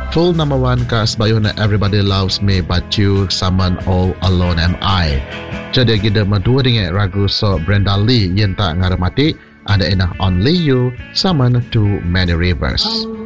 Full number one ka sebayuh na Everybody Loves Me But You Someone All Alone Am I. Jadi kita madua dengan ragu so Brenda Lee yang tak ngaramati ada enah Only You Someone Too Many Rivers.